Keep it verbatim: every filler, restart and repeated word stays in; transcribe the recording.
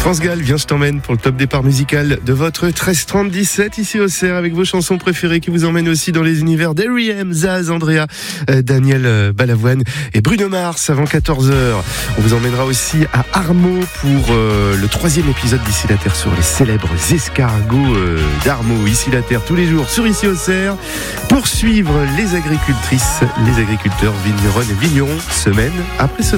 France Gall, viens, je t'emmène pour le top départ musical de votre treize trente dix-sept ici au C E R avec vos chansons préférées qui vous emmènent aussi dans les univers d'R E M, Zaz, Andrea, euh, Daniel euh, Balavoine et Bruno Mars avant quatorze heures. On vous emmènera aussi à Armeau pour euh, le troisième épisode d'Ici la Terre sur les célèbres escargots euh, d'Armeau. Ici la Terre tous les jours sur Ici au C E R pour suivre les agricultrices, les agriculteurs, vignerons et vignerons semaine après semaine.